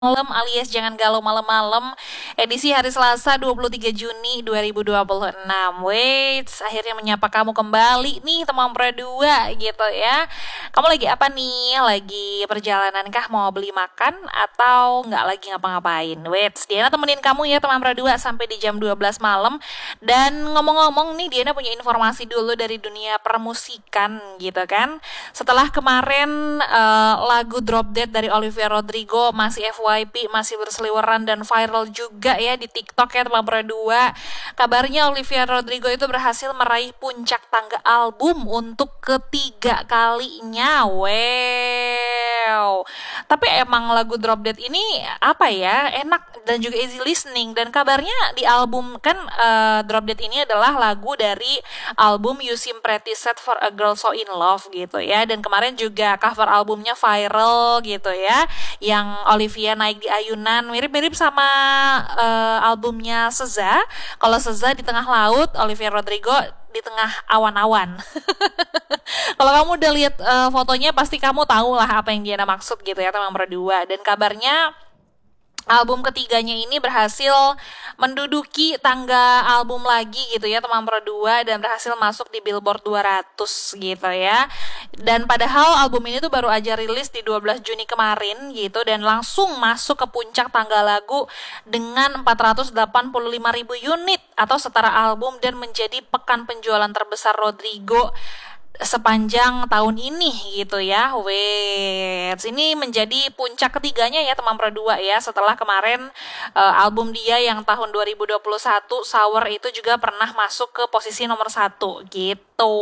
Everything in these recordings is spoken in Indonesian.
Malam alias jangan galau malam-malam, edisi hari Selasa 23 Juni 2026. Wait, akhirnya menyapa kamu kembali nih teman Pro 2 gitu ya. Kamu lagi apa nih? Lagi perjalanan kah, mau beli makan atau nggak lagi ngapa-ngapain? Wait, Diana temenin kamu ya teman Pro 2 sampai di jam 12 malam. Dan ngomong-ngomong nih, Diana punya informasi dulu dari dunia permusikan gitu kan. Setelah kemarin lagu Drop Dead dari Olivia Rodrigo masih FYP, masih berseliweran dan viral juga ya di TikTok ya teman Pro 2. Kabarnya Olivia Rodrigo itu berhasil meraih puncak tangga album untuk ketiga kalinya. Wow. Tapi emang lagu Drop Dead ini apa ya, enak dan juga easy listening. Dan kabarnya di album kan Drop Dead ini adalah lagu dari album You Seem Pretty Sad for a Girl So In Love gitu ya. Dan kemarin juga cover albumnya viral gitu ya, yang Olivia naik di ayunan mirip-mirip sama albumnya SZA. Kalau SZA di tengah laut, Olivia Rodrigo di tengah awan-awan. Kalau kamu udah lihat fotonya pasti kamu tahu lah apa yang dia maksud gitu ya teman berdua. Dan kabarnya album ketiganya ini berhasil menduduki tangga album lagi gitu ya teman Pro 2, dan berhasil masuk di Billboard 200 gitu ya. Dan padahal album ini tuh baru aja rilis di 12 Juni kemarin gitu, dan langsung masuk ke puncak tangga lagu dengan 485.000 unit atau setara album, dan menjadi pekan penjualan terbesar Rodrigo sepanjang tahun ini gitu ya. Wait, ini menjadi puncak ketiganya ya teman Pro 2 ya, setelah kemarin album dia yang tahun 2021 Sour itu juga pernah masuk ke posisi nomor 1 gitu.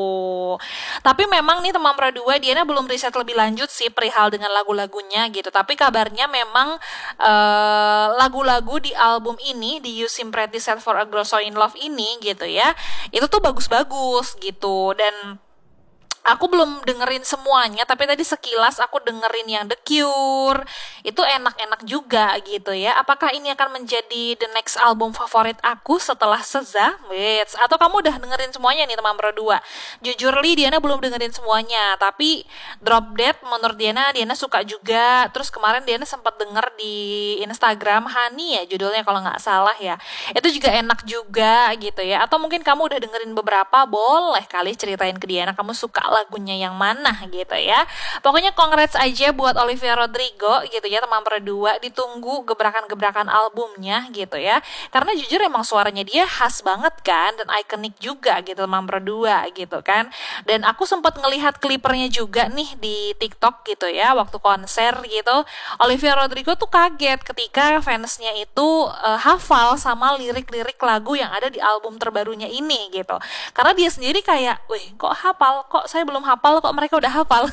Tapi memang nih teman Pro 2, Diana belum riset lebih lanjut sih perihal dengan lagu-lagunya gitu. Tapi kabarnya memang lagu-lagu di album ini, di You Seem Pretty Sad for a Girl So In Love ini gitu ya, itu tuh bagus-bagus gitu. Dan aku belum dengerin semuanya, tapi tadi sekilas aku dengerin yang The Cure. Itu enak-enak juga gitu ya. Apakah ini akan menjadi the next album favorit aku setelah SZA? Wait, atau kamu udah dengerin semuanya nih teman Pro 2? Jujur li, Diana belum dengerin semuanya, tapi Drop Dead menurut Diana suka juga. Terus kemarin Diana sempat denger di Instagram Hani ya judulnya kalau nggak salah ya. Itu juga enak juga gitu ya. Atau mungkin kamu udah dengerin beberapa, boleh kali ceritain ke Diana kamu suka lagunya yang mana gitu ya. Pokoknya congrats aja buat Olivia Rodrigo gitu ya teman Pro 2. Ditunggu gebrakan-gebrakan albumnya gitu ya. Karena jujur emang suaranya dia khas banget kan, dan ikonik juga gitu teman Pro 2 gitu kan. Dan aku sempat ngelihat klipernya juga nih di TikTok gitu ya, waktu konser gitu. Olivia Rodrigo tuh kaget ketika fansnya itu hafal sama lirik-lirik lagu yang ada di album terbarunya ini gitu. Karena dia sendiri kayak, wih kok hafal, kok saya belum hafal, kok mereka udah hafal.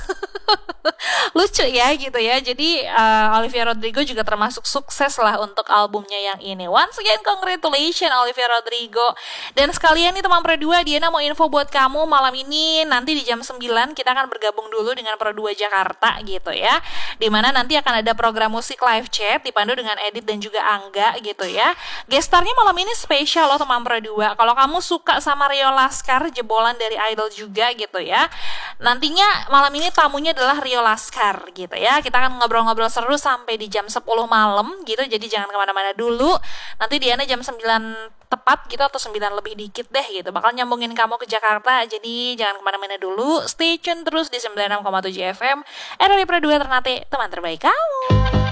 Lucu ya gitu ya. Jadi Olivia Rodrigo juga termasuk sukses lah untuk albumnya yang ini. Once again congratulations Olivia Rodrigo. Dan sekalian nih teman Pro 2, Diana mau info buat kamu malam ini. Nanti di jam 9 kita akan bergabung dulu dengan Pro 2 Jakarta gitu ya, dimana nanti akan ada program musik live chat dipandu dengan Edit dan juga Angga gitu ya. Gestarnya malam ini spesial loh teman Pro 2. Kalau kamu suka sama Rio Laskar, jebolan dari Idol juga gitu ya, nantinya malam ini tamunya adalah Rio Laskar gitu ya. Kita akan ngobrol-ngobrol seru sampai di jam 10 malam gitu. Jadi jangan kemana-mana dulu. Nanti Diana jam 9 tepat gitu, atau 9 lebih dikit deh gitu, bakal nyambungin kamu ke Jakarta. Jadi jangan kemana-mana dulu. Stay tune terus di 96,7 FM RRI Pro 2 Ternate, teman terbaik kamu.